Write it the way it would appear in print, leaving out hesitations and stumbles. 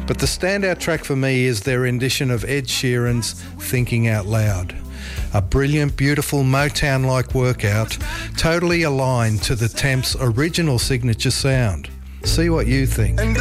But the standout track for me is their rendition of Ed Sheeran's Thinking Out Loud. A brilliant, beautiful Motown-like workout, totally aligned to the Temps' original signature sound. See what you think.